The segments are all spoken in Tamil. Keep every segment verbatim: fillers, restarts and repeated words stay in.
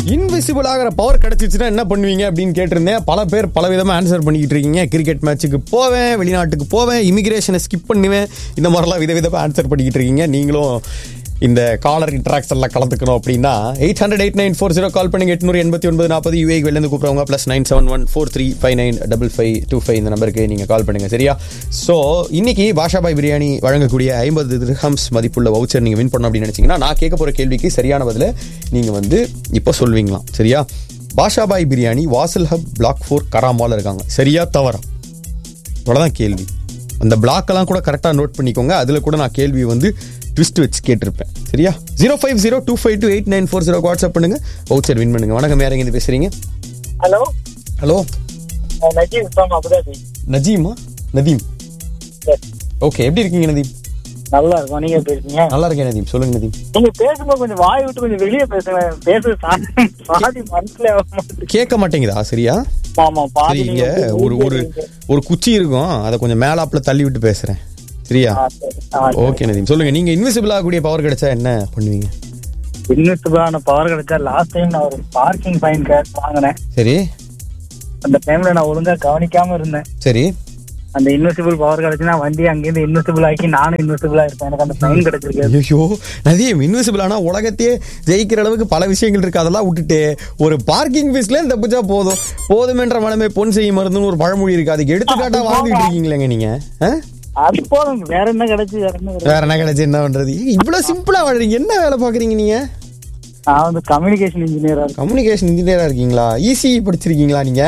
இன்விசிபிள் ஆகிற பவர் கிடைச்சிச்சுன்னா என்ன பண்ணுவீங்க அப்படின்னு கேட்டிருந்தேன். பல பேர் பல விதமாக ஆன்சர் பண்ணிக்கிட்டு இருக்கீங்க. கிரிக்கெட் மேட்சுக்கு போவேன், வெளிநாட்டுக்கு போவேன், இமிகிரேஷனை ஸ்கிப் பண்ணுவேன், இந்த மாதிரிலாம் வித விதமாக ஆன்சர் பண்ணிக்கிட்டு இருக்கீங்க. நீங்களும் இந்த காலர் இன்ட்ராக்ஷன்லாம் கலந்துக்கணும் அப்படின்னா eight hundred eight nine four zero கால் பண்ணுங்க. எட்நூறு எண்பத்தி ஒன்பது நாற்பது யூஏக்கு வெளிலேருந்து கூப்பிடுவாங்க. Plus nine seven one four three five nine double five two five இந்த நம்பருக்கு நீங்கள் கால் பண்ணுங்கள். சரியா? ஸோ இன்னைக்கு பாஷாபாய் பிரியாணி வழங்கக்கூடிய ஐம்பது திர்ஹம்ஸ் மதிப்புள்ள வவுச்சர் நீங்கள் வின் பண்ணணும் அப்படின்னு நினச்சிங்கன்னா நான் கேட்க போகிற கேள்விக்கு சரியான பதில் நீங்கள் வந்து இப்போ சொல்வீங்களாம். சரியா? பாஷாபாய் பிரியாணி வாசல் ஹப் பிளாக் ஃபோர் கராமாவில் இருக்காங்க. சரியா தவறா? அவ்வளோதான் கேள்வி. அந்த பிளாக்கெல்லாம் கூட கரெக்டாக நோட் பண்ணிக்கோங்க. அதில் கூட நான் கேள்வி வந்து ட்விஸ்ட் வச்சு கேட்டிருப்பேன். சரியா? Zero five zero two five two eight nine four zero WhatsApp பண்ணுங்க. வவுச்சர் வின் பண்ணுங்க. வணக்கம், யார் எங்க பேசுறீங்க? Hello hello Najeem from Abu Dhabi. Najima? Nadeem. Okay, எப்படி இருக்கீங்க நதீம்? நல்லா இருக்கும். நீங்க எப்படி இருக்கீங்க? நல்லா இருக்கேன் நதீம். சொல்லுங்க நதீம். நீங்க பேசும்போது கொஞ்சம் வாய் விட்டு கொஞ்சம் வெளியே பேசுங்க. பேச பாதி மனசுல கேட்க மாட்டேங்குதா? சரியா? ஆமா, பாதி. இங்க ஒரு ஒரு ஒரு குச்சி இருக்கும், அதை கொஞ்சம் மேலாப்ல தள்ளி விட்டு பேசுறேன். சரியா? ஓகே நதீம், சொல்லுங்க. நீங்க இன்விசிபிள் ஆகக்கூடிய பவர் கிடைச்சா என்ன பண்ணுவீங்க? இன்விசிபிளான பவர் கிடைச்சா லாஸ்ட் டைம் நான் ஒரு பார்க்கிங் ஃபைன் கேஷ் வாங்கினேன். சரி. அந்த டைம்ல நான் ஒழுங்கா கவனிக்காம இருந்தேன். சரி. அந்த இன்விசிபிள் பவர் கிடைச்சுன்னா வண்டி அங்கேருந்து இன்விசிபிள் ஆக்கி நானும் இன்விசிபிளா இருப்பேன். எனக்கு அந்த ஃபைன் கிடைச்சிருக்கு. ஐயோ நதீம், இன்விசிபிள் ஆனா உலகத்தையே ஜெயிக்கிற அளவுக்கு பல விஷயங்கள் இருக்கு. அதெல்லாம் விட்டுட்டு ஒரு பார்க்கிங் ஃபீஸ்ல தப்பிச்சா போதும் போதுமென்ற மனமே பொன் செய்யும் மருந்துன்னு ஒரு பழமொழி இருக்கு. அதுக்கு எடுத்துக்காட்டா வாழ்ந்துட்டு இருக்கீங்களேங்க நீங்க. அது போதும். வேற என்ன கிடைச்சு? வேற என்ன வேற என்ன கிடைச்சு என்ன பண்றது? இவ்வளவு சிம்பிளா வாழ்றீங்க. என்ன வேலை பாக்குறீங்க நீங்க? நான் வந்து கம்யூனிகேஷன் இன்ஜினியரா. கம்யூனிகேஷன் இன்ஜினியரா இருக்கீங்களா? ஈசி படிச்சிருக்கீங்களா நீங்க?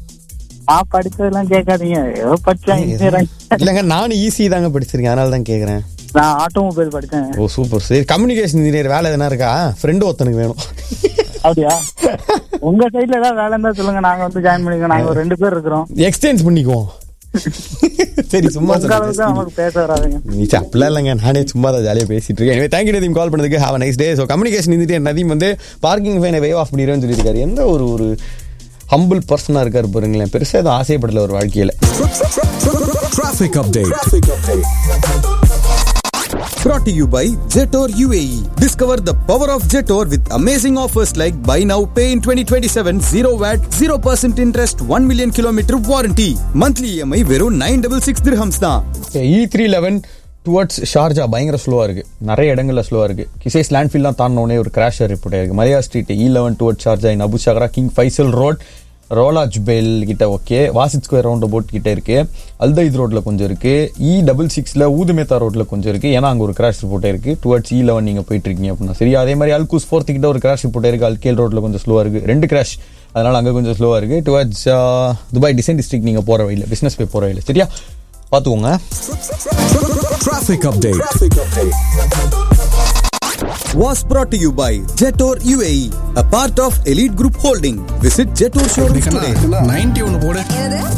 நான் படிச்சதெல்லாம் கேட்காதீங்க. ஏதோ படிச்சேன் இன்ஜினியரா. இல்லங்க, நானும் ஈசி தாங்க படிச்சிருக்கேன், அதனால தான் கேக்குறேன். நான் ஆட்டோமொபைல் படிச்சேன். ஓ சூப்பர். சரி, கம்யூனிகேஷன் இன்ஜினியர் வேலை எதனா இருக்கா? ஃப்ரெண்டு ஒருத்தனுக்கு வேணும். அப்படியா? உங்க சைட்ல ஏதாவது வேலை இருந்தா சொல்லுங்க, நாங்க வந்து ஜாயின் பண்ணிக்கோம். நாங்க ஒரு ரெண்டு பேர் இருக்கிறோம். எக்ஸ்சேஞ்ச் பண்ணிக்குவோம். சரி, சும்மா நமக்கு பேச வராதுங்க. அப்படிலாம் இல்லைங்க, நானே சும்மா தான் ஜாலியாக பேசிட்டு இருக்கேன். எனவே தேங்க்யூ நதீம் கால் பண்ணதுக்கு. Have a nice day. So communication engineer Nadeem வந்து பார்க்கிங் ஃபைனை வேவ் ஆஃப் பண்ணிடுவேன்னு சொல்லியிருக்காரு. எந்த ஒரு ஒரு ஹம்பிள் பர்சனாக இருக்காரு பாருங்களேன். பெருசாக எதுவும் ஆசைப்படல ஒரு வாழ்க்கையில். Traffic update. Brought to you by Jetor U A E. Discover the power of Jetor with amazing offers like buy now, pay in twenty twenty-seven, zero V A T, zero percent interest, one million kilometer warranty. Monthly E M I வெறும் nine six six dirhams தான். E three eleven towards Sharjah பயங்கர ஸ்லோவாக இருக்குது. நிறைய இடங்களில் ஸ்லோவாக இருக்குது. கிசேஸ் லேண்ட்ஃபீல்லாம் தாண்டினோடனே ஒரு கிராஷ் ரிப்போர்ட் ஆயிருக்கு. மரியா ஸ்ட்ரீட் இ லெவன் டுவர்ட்ஸ் ஷார்ஜா இன் அபு ஷக்ரா, கிங் ஃபைசல் ரோட், ரோலா ஜுபேல் கிட்ட okay, Wazed square round boat கிட்ட இருக்கு, அல்தைத் ரோட்ல கொஞ்சம் இருக்கு, இ டபுள் சிக்ஸ்ல ஊதுமேத்தா ரோட்ல கொஞ்சம் இருக்கு. ஏன்னா அங்க ஒரு கிராஷ் ரிப்போர்ட் இருக்கு. டுவர்ட்ஸ் இ லெவன் நீங்க போயிட்டு இருக்கீங்க அப்படின்னா சரியா. அதே மாதிரி அல்கூஸ் ஃபோர்த் கிட்ட ஒரு கிராஷ் ரிப்போர்ட் இருக்கு. அல்கேல் ரோட்ல கொஞ்சம் ஸ்லோவா இருக்கு. ரெண்டு கிராஷ், அதனால அங்க கொஞ்சம் ஸ்லோவா இருக்கு. டுவர்ட்ஸ் துபாய் டிசைன் டிஸ்ட்ரிக்ட் நீங்க போற வழியில, பிசினஸ் பே போற வழியில சரியா பாத்துக்கோங்க. Traffic update was brought to you by Jetor U A E, a part of Elite Group Holding. Visit Jetor showrooms today. ninety ஒன்னு போடு.